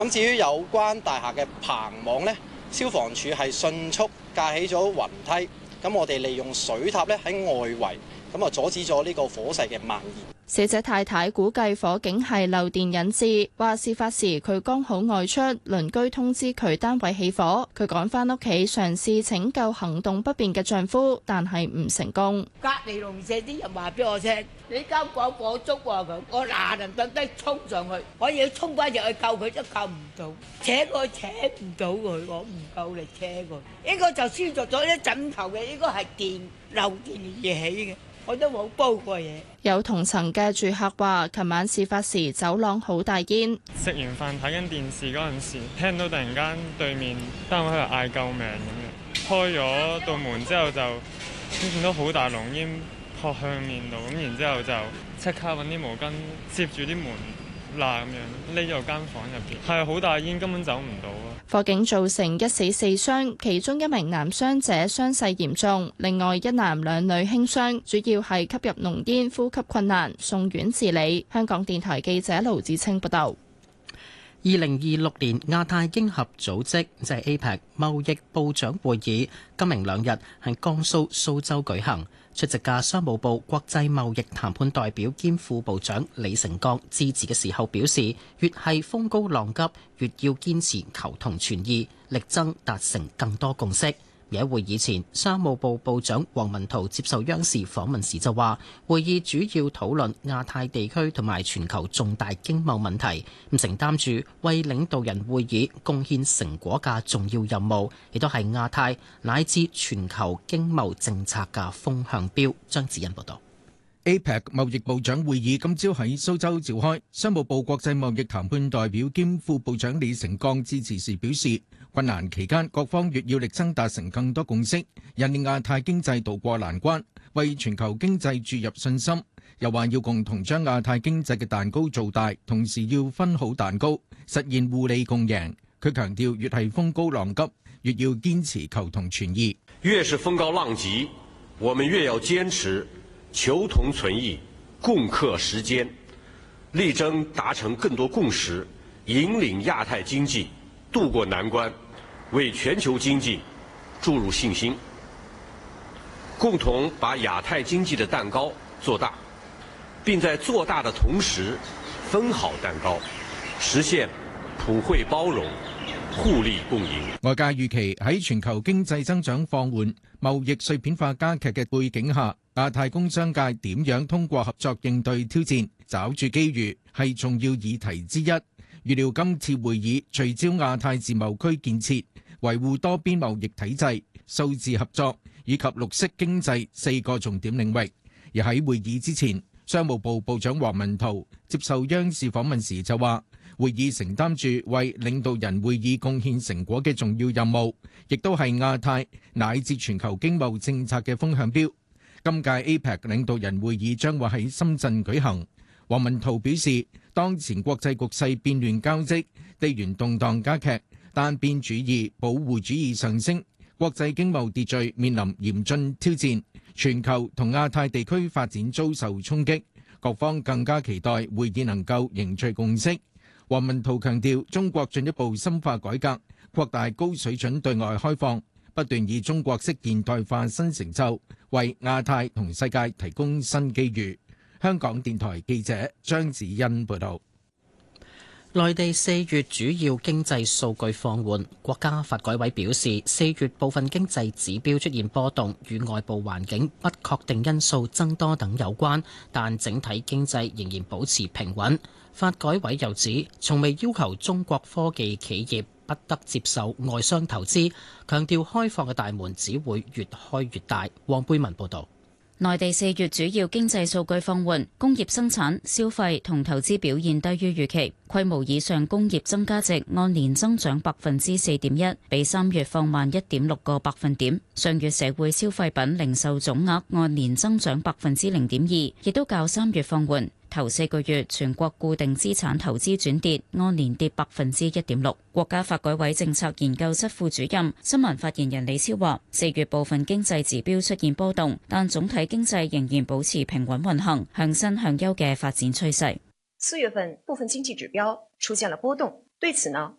咁至於有關大廈嘅棚網呢，消防處係迅速架起咗雲梯，咁我哋利用水塔咧喺外圍，咁啊阻止咗呢個火勢嘅蔓延。 死者太太估計火警係漏電引致，話事發時佢剛好外出，鄰居通知佢單位起火，佢趕返屋企嘗試拯救行動不便嘅丈夫，但係唔成功。 隔離鄰舍啲人話俾我聽，你間房火燭喎咁，我嗱嗱聲低衝上去，我要衝翻入去救佢，都救唔到，扯唔到佢，我唔夠力扯佢。呢個就燒着咗啲枕頭嘅，呢個係電漏電而起嘅。我都冇煲過嘢。 有同層嘅住客話，琴晚事發時走廊好大煙。 食完飯睇緊電視嗰陣時，聽到突然間對面單位喺度嗌救命咁樣，開咗道門之後就見到好大濃煙撲向面度，咁然之後就即刻揾啲毛巾接住啲門罅咁樣，匿咗間房入邊，係好大煙，根本走唔到啊！ 火警造成1死4傷，其中1名男傷者傷勢嚴重，另外1男2女輕傷，主要係吸入濃煙、呼吸困難，送院治理。香港電台記者盧子清報道。 2026年亞太經合組織即係 APEC 貿易部長會議，今明兩日喺江蘇蘇州舉行。出席嘅商務部國際貿易談判代表兼副部長李成鋼致辭嘅時候表示，越係風高浪急，越要堅持求同存異，力爭達成更多共識。而喺會議前，商務部部長王文濤接受央視訪問時就話，會議主要討論亞太地區同埋全球重大經貿問題，承擔住為領導人會議貢獻成果嘅重要任務，亦都係亞太乃至全球經貿政策嘅風向標。張子欣報道。 APEC 貿易部長會議今朝喺蘇州召開，商務部國際貿易談判代表兼副部長李成鋼致辭時表示，困難期間各方越要力爭達成更多共識，引領亞太經濟渡過難關，為全球經濟注入信心。又話要共同將亞太經濟嘅蛋糕做大，同時要分好蛋糕，實現互利共贏。佢強調，越係風高浪急，越要堅持求同存異。 越是風高浪急，我們越要堅持求同存異，共克時艱，力爭達成更多共識，引領亞太經濟渡過難關，為全球經濟注入信心，共同把亞太經濟的蛋糕做大，並在做大的同時分好蛋糕，實現普惠包容、互利共贏。 外界預期喺全球經濟增長放緩、貿易碎片化加劇嘅背景下，亞太工商界點樣通過合作應對挑戰、抓住機遇，係重要議題之一。預料今次會議聚焦亞太自貿區建設、維護多邊貿易體制、數字合作以及綠色經濟4個重點領域。而喺會議之前，商務部部長王文濤接受央視訪問時就話，會議承擔住為領導人會議貢獻成果嘅重要任務，亦都係亞太乃至全球經貿政策嘅風向標。今屆 APEC 領導人會議將會喺深圳舉行。王文濤表示，當前國際局勢變亂交織，地緣動盪加劇，單邊主義、保護主義上升，國際經貿秩序面臨嚴峻挑戰，全球同亞太地區發展遭受衝擊，各方更加期待會議能夠凝聚共識。王文濤強調，中國進一步深化改革，擴大高水準對外開放，不斷以中國式現代化新成就，為亞太同世界提供新機遇。香港電台記者張子欣報道。 內地4月主要經濟數據放緩，國家發改委表示，4月部分經濟指標出現波動，與外部環境不確定因素增多等有關，但整體經濟仍然保持平穩。發改委又指，從未要求中國科技企業不得接受外商投資，強調開放嘅大門只會越開越大。黃貝文報導。 內地4月主要經濟數據放緩，工業生產、消費同投資表現低於預期，規模以上工業增加值按年增長4.1%，比3月放慢1.6個百分點。上月社會消費品零售總額按年增長0.2%，亦都較3月放緩。頭4個月全國固定資產投資轉跌，按年跌1.6%。國家發改委政策研究室副主任、新聞發言人李超話：4月部分經濟指標出現波動，但總體經濟仍然保持平穩運行，向新向優嘅發展趨勢。 4月份部分經濟指標出現了波動， 對此呢，